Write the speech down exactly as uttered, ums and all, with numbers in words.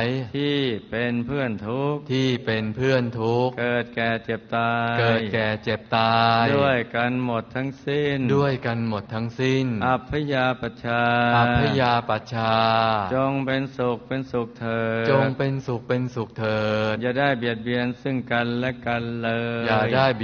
ที่เป็นเพื่อนทุกข์ที่เป็นเพื่อนทุกข์เกิดแก่เจ็บตายเกิดแก่เจ็บตายด้วยกันหมดทั้งสิ้นด้วยกันหมดทั้งสิ้นอัพพยาปัชชาอัพพยาปัชชาจงเป็นสุขเป็นสุขเถิดจงเป็นสุขเป็นสุขเถิดอย่าได้เบียดเบียนซึ่งกันและกันเลยอย่าได้